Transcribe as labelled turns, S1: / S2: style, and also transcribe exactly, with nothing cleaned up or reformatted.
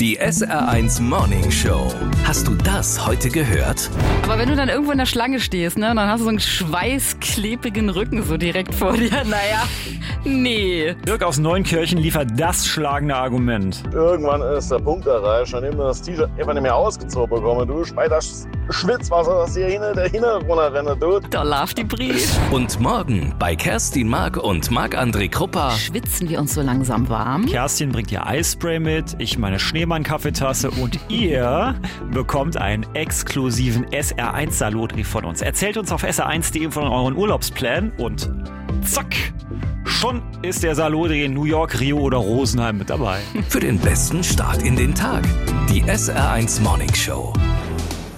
S1: Die S R eins Morning Show. Hast du das heute gehört?
S2: Aber wenn du dann irgendwo in der Schlange stehst, ne, dann hast du so einen schweißklebrigen Rücken so direkt vor dir. Naja, nee.
S3: Dirk aus Neunkirchen liefert das schlagende Argument.
S4: Irgendwann ist der Punkt erreicht, an dem du das T-Shirt einfach nicht mehr ausgezogen bekommst. Du bei das Schwitzwasser, das dir hinter der Hinter runterrennen tut.
S2: Da läuft die Brief.
S1: Und morgen bei Kerstin Mark und Marc-André Kruppa.
S2: Schwitzen wir uns so langsam warm?
S3: Kerstin bringt ihr Eispray mit, ich meine Schneemann-Kaffeetasse und ihr bekommt einen exklusiven S R eins Salotbrief von uns. Erzählt uns auf S R eins punkt de von euren Urlaubsplänen und zack, schon ist der Salotdreh in New York, Rio oder Rosenheim mit dabei.
S1: Für den besten Start in den Tag. Die S R eins Morning Show.